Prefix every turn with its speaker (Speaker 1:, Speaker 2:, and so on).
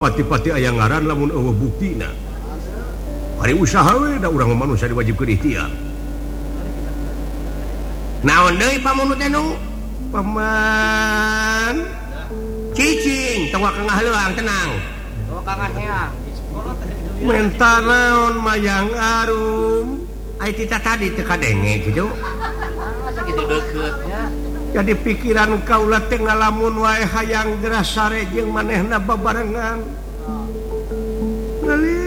Speaker 1: pati-pati aya ngaran lamun eueuh buktina. Hari usaha we da urang manusia diwajibkeun ikhtiar. Naon deui pamunut anu? Paman. Cicing, tong ka ngahleuang tenang.
Speaker 2: Oh ka ngaheang.
Speaker 1: Menta naon mayang arum. Ai tita tadi teu kadenge kitu.
Speaker 2: Masa gitu deuketnya.
Speaker 1: Jadi pikiran kaula teh ngalamun wae hayang geras sare jeung manehna babarengan. Ngali